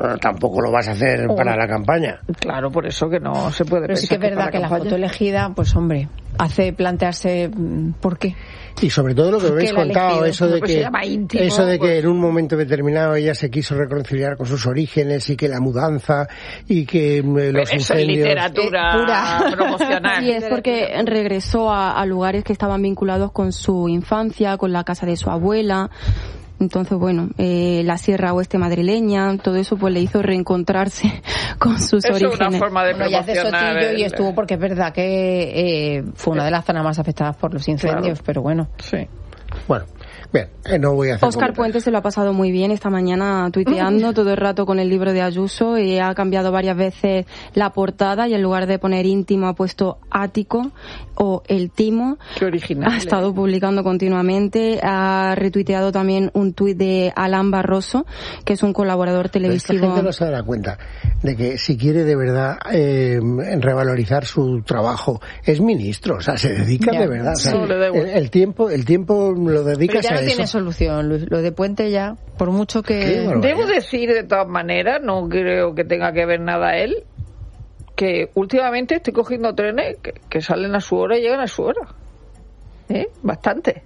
tampoco lo vas a hacer para la campaña. Claro, por eso que no se puede. Pero sí que es verdad que la foto elegida, pues hombre, hace plantearse por qué. Y sobre todo lo que habéis contado, eso de que íntimo, en un momento determinado ella se quiso reconciliar con sus orígenes y que la mudanza y que los incendios... Es literatura pura promocional. Sí, es porque regresó a lugares que estaban vinculados con su infancia, con la casa de su abuela. Entonces, bueno, la Sierra Oeste madrileña, todo eso pues le hizo reencontrarse con sus orígenes. Es una forma de promocionar. Y estuvo porque es verdad que fue una de las zonas más afectadas por los incendios, pero bueno. Sí. Bueno, bien, no voy a hacer Óscar Puente se lo ha pasado muy bien esta mañana tuiteando todo el rato con el libro de Ayuso y ha cambiado varias veces la portada y en lugar de poner íntimo ha puesto ático o el timo. Qué original. Ha estado publicando continuamente, ha retuiteado también un tuit de Alan Barroso, que es un colaborador televisivo. Esta gente no se da cuenta de que si quiere de verdad revalorizar su trabajo, es ministro, o sea, se dedica de verdad. O sea, el tiempo lo dedicas a eso. Tiene solución, Luis. Lo de Puente ya, por mucho que... Debo decir, de todas maneras, no creo que tenga que ver nada él, que últimamente estoy cogiendo trenes que salen a su hora y llegan a su hora. Bastante.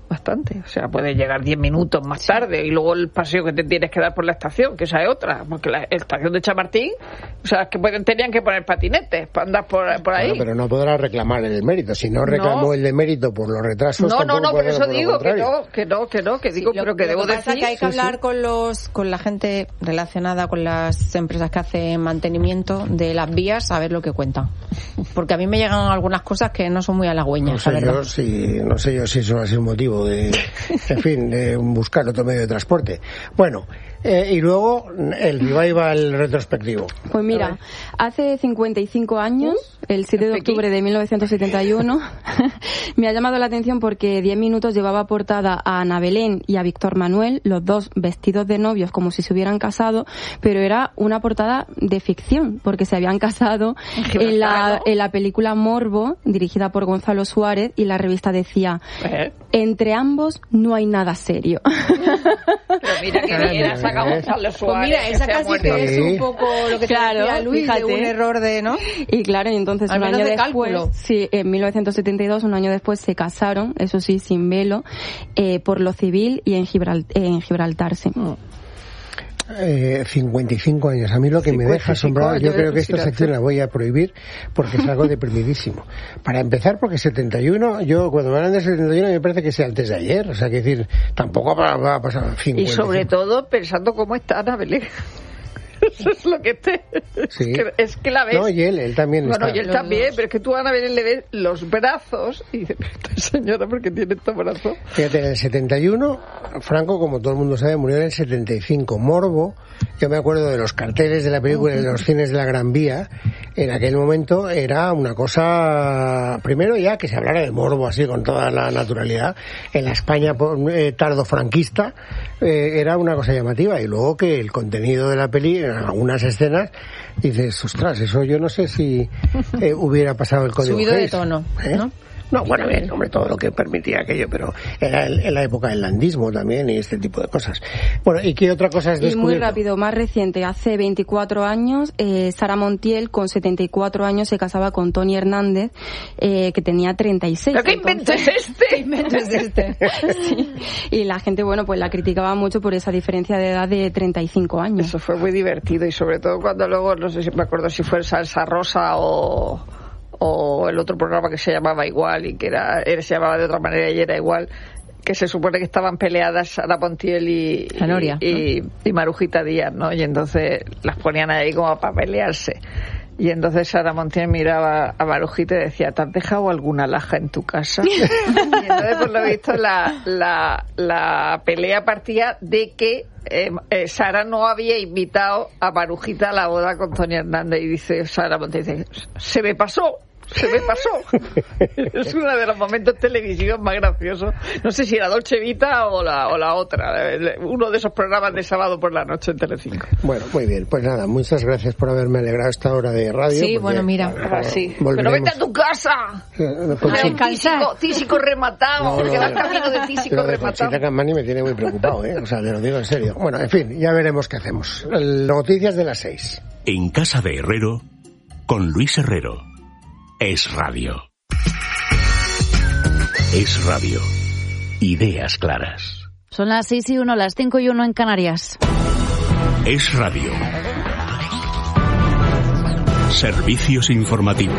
O sea, puedes llegar 10 minutos más tarde y luego el paseo que te tienes que dar por la estación, que esa es otra, porque la estación de Chamartín, o sea, es que tenían que poner patinetes para andar por ahí. Bueno, pero no podrá reclamar el mérito. Si no reclamó el de mérito por los retrasos, No, por eso digo que digo, pero que debo decir que hay que hablar con la gente relacionada con las empresas que hacen mantenimiento de las vías, a ver lo que cuentan. Porque a mí me llegan algunas cosas que no son muy halagüeñas, no sé yo si eso va a ser un motivo de buscar otro medio de transporte. Bueno, y luego el revival retrospectivo. Pues mira, hace 55 años, el 7 de octubre de 1971, me ha llamado la atención porque 10 minutos llevaba portada a Ana Belén y a Víctor Manuel, los dos vestidos de novios como si se hubieran casado, pero era una portada de ficción, porque se habían casado en la película Morbo, dirigida por Gonzalo Suárez, y la revista decía, entre ambos no hay nada serio. Pero mira que bien ha sacado Gonzalo Suárez. Pues mira, esa casi que es un poco lo que te decía Luis, fíjate, de un error de, ¿no? Y claro, y entonces al un año después, cálculo. Sí, en 1972, un año después se casaron, eso sí, sin velo, por lo civil y en Gibraltar, sí. 55 años. A mí lo que me deja asombrado, yo creo que esta sección la voy a prohibir porque es algo deprimidísimo. Para empezar, porque 71, yo cuando me hablan de 71 me parece que sea antes de ayer, o sea, que decir, tampoco va a pasar 50. Y sobre todo pensando cómo está Ana Belén. Eso es lo que sí. es que la ves. No, y él también está. Bueno, y él también, pero es que tú a Ana Belén le ves los brazos y dices, esta señora, ¿por qué tiene estos brazos? Fíjate, en el 71, Franco, como todo el mundo sabe, murió en el 75. Morbo, yo me acuerdo de los carteles de la película en los cines de la Gran Vía, en aquel momento era una cosa, primero ya que se hablara de morbo así con toda la naturalidad, en la España tardo franquista, era una cosa llamativa, y luego que el contenido de la peli, en algunas escenas, dices, ostras, eso yo no sé si hubiera pasado el código subido Hays, de tono, ¿no? No, bueno, bien, hombre, todo lo que permitía aquello, pero era en la época del landismo también y este tipo de cosas. Bueno, ¿y qué otra cosa has descubierto? Y muy rápido, más reciente, hace 24 años, Sara Montiel, con 74 años, se casaba con Tony Hernández, que tenía 36. ¿Pero qué invento es este? ¿Qué invento es este? Sí. Y la gente, bueno, pues la criticaba mucho por esa diferencia de edad de 35 años. Eso fue muy divertido y sobre todo cuando luego, no sé si me acuerdo si fue Salsa Rosa o el otro programa que se llamaba igual y que se llamaba de otra manera y era igual, que se supone que estaban peleadas Sara Montiel y Marujita Díaz, ¿no? Y entonces las ponían ahí como para pelearse. Y entonces Sara Montiel miraba a Marujita y decía, ¿te has dejado alguna laja en tu casa? Y entonces, por lo visto, la pelea partía de que Sara no había invitado a Marujita a la boda con Tony Hernández. Y dice Sara Montiel, se me pasó. Se me pasó. Es uno de los momentos televisivos más graciosos. No sé si era Dolce Vita o la otra. Uno de esos programas de sábado por la noche en Telecinco. Bueno, muy bien. Pues nada, muchas gracias por haberme alegrado esta hora de radio. Sí, bueno, mira. Sí. Pero vete a tu casa. Tísico rematado. Porque vas camino de tísico rematado. Conchita Cammani me tiene muy preocupado, O sea, te lo digo en serio. Bueno, en fin, ya veremos qué hacemos. Noticias de las 6. En Casa de Herrero, con Luis Herrero. Es Radio. Es Radio. Ideas claras. Son las 6:01, las 5:01 en Canarias. Es Radio. Servicios informativos.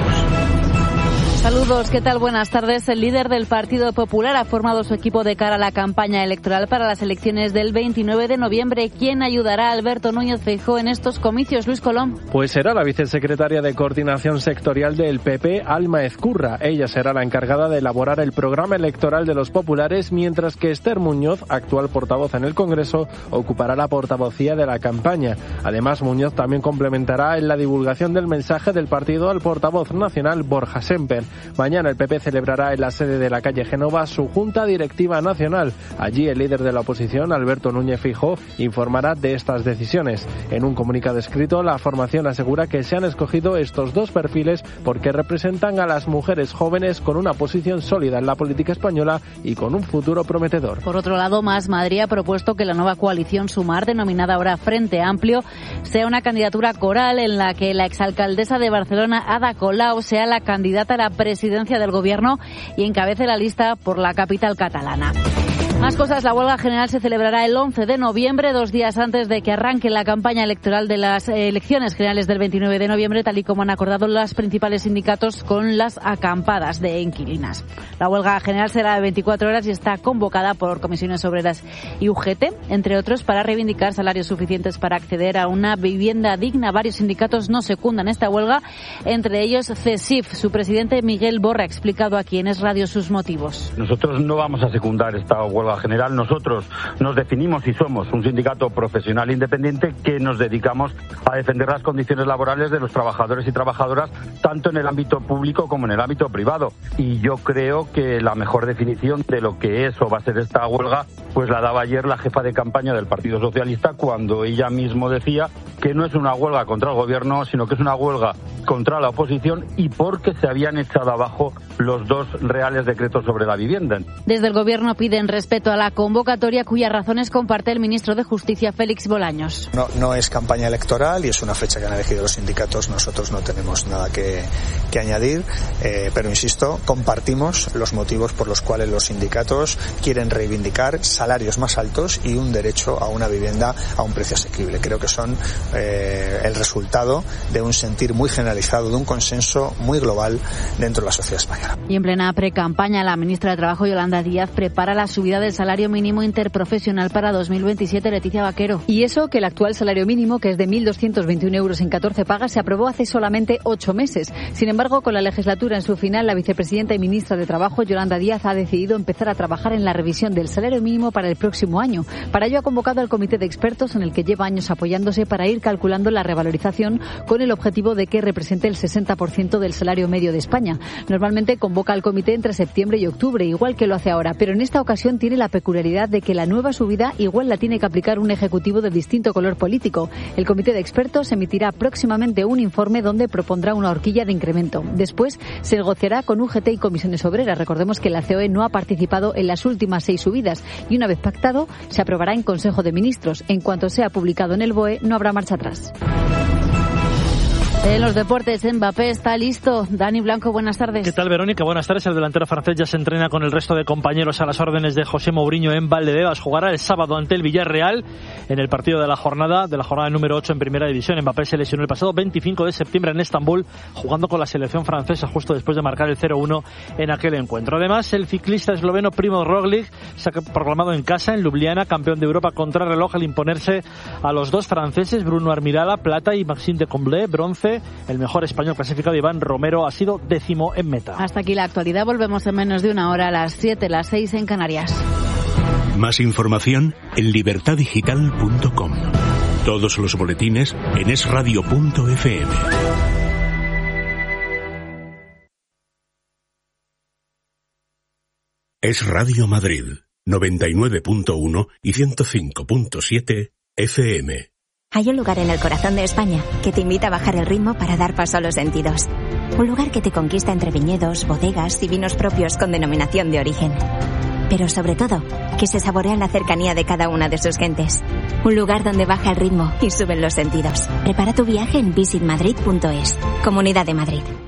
Saludos, ¿qué tal? Buenas tardes. El líder del Partido Popular ha formado su equipo de cara a la campaña electoral para las elecciones del 29 de noviembre. ¿Quién ayudará a Alberto Núñez Feijóo en estos comicios? Luis Colón. Pues será la vicesecretaria de Coordinación Sectorial del PP, Alma Ezcurra. Ella será la encargada de elaborar el programa electoral de los populares, mientras que Esther Muñoz, actual portavoz en el Congreso, ocupará la portavocía de la campaña. Además, Muñoz también complementará en la divulgación del mensaje del partido al portavoz nacional, Borja Semper. Mañana el PP celebrará en la sede de la calle Génova su Junta Directiva Nacional. Allí el líder de la oposición, Alberto Núñez Feijóo, informará de estas decisiones. En un comunicado escrito, la formación asegura que se han escogido estos dos perfiles porque representan a las mujeres jóvenes con una posición sólida en la política española y con un futuro prometedor. Por otro lado, Más Madrid ha propuesto que la nueva coalición Sumar, denominada ahora Frente Amplio, sea una candidatura coral en la que la exalcaldesa de Barcelona, Ada Colau, sea la candidata a la presidencia del gobierno y encabece la lista por la capital catalana. Más cosas, la huelga general se celebrará el 11 de noviembre, 2 días antes de que arranque la campaña electoral de las elecciones generales del 29 de noviembre, tal y como han acordado los principales sindicatos con las acampadas de inquilinas. La huelga general será de 24 horas y está convocada por comisiones obreras y UGT, entre otros, para reivindicar salarios suficientes para acceder a una vivienda digna. Varios sindicatos no secundan esta huelga, entre ellos CESIF. Su presidente Miguel Borra ha explicado aquí en Es Radio sus motivos. Nosotros no vamos a secundar esta huelga general. Nosotros nos definimos y somos un sindicato profesional independiente que nos dedicamos a defender las condiciones laborales de los trabajadores y trabajadoras tanto en el ámbito público como en el ámbito privado. Y yo creo que la mejor definición de lo que es o va a ser esta huelga pues la daba ayer la jefa de campaña del Partido Socialista cuando ella mismo decía que no es una huelga contra el gobierno, sino que es una huelga contra la oposición y porque se habían echado abajo los 2 reales decretos sobre la vivienda. Desde el gobierno piden respeto a la convocatoria, cuyas razones comparte el ministro de Justicia, Félix Bolaños. No es campaña electoral y es una fecha que han elegido los sindicatos. Nosotros no tenemos nada que añadir, pero insisto, compartimos los motivos por los cuales los sindicatos quieren reivindicar salarios más altos y un derecho a una vivienda a un precio asequible. Creo que son el resultado de un sentir muy generalizado, de un consenso muy global dentro de la sociedad española. Y en plena precampaña, la ministra de Trabajo, Yolanda Díaz, prepara la subida del salario mínimo interprofesional para 2027. Leticia Vaquero. Y eso que el actual salario mínimo, que es de 1.221 euros en 14 pagas, se aprobó hace solamente 8 meses. Sin embargo, con la legislatura en su final, la vicepresidenta y ministra de Trabajo, Yolanda Díaz, ha decidido empezar a trabajar en la revisión del salario mínimo para el próximo año. Para ello ha convocado al comité de expertos en el que lleva años apoyándose para ir calculando la revalorización con el objetivo de que represente el 60% del salario medio de España. Normalmente convoca al comité entre septiembre y octubre, igual que lo hace ahora, pero en esta ocasión tiene la peculiaridad de que la nueva subida igual la tiene que aplicar un ejecutivo de distinto color político. El comité de expertos emitirá próximamente un informe donde propondrá una horquilla de incremento. Después se negociará con UGT y comisiones obreras. Recordemos que la COE no ha participado en las últimas 6 subidas y una vez pactado se aprobará en Consejo de Ministros. En cuanto sea publicado en el BOE no habrá marcha atrás. En los deportes, Mbappé está listo. Dani Blanco, buenas tardes. ¿Qué tal, Verónica? Buenas tardes. El delantero francés ya se entrena con el resto de compañeros a las órdenes de José Mourinho en Valdebebas. Jugará el sábado ante el Villarreal en el partido de la jornada número 8 en Primera División. Mbappé se lesionó el pasado 25 de septiembre en Estambul, jugando con la selección francesa justo después de marcar el 0-1 en aquel encuentro. Además, el ciclista esloveno Primož Roglič se ha proclamado en casa, en Ljubljana, campeón de Europa contrarreloj al imponerse a los 2 franceses, Bruno Armirala, plata, y Maxime de Comblé, bronce. El mejor español clasificado, Iván Romero, ha sido 10º en meta. Hasta aquí la actualidad. Volvemos en menos de una hora, a las 7, las 6 en Canarias. Más información en libertadigital.com. Todos los boletines en esradio.fm. Es Radio Madrid, 99.1 y 105.7 FM. Hay un lugar en el corazón de España que te invita a bajar el ritmo para dar paso a los sentidos. Un lugar que te conquista entre viñedos, bodegas y vinos propios con denominación de origen. Pero sobre todo, que se saborea en la cercanía de cada una de sus gentes. Un lugar donde baja el ritmo y suben los sentidos. Prepara tu viaje en visitmadrid.es. Comunidad de Madrid.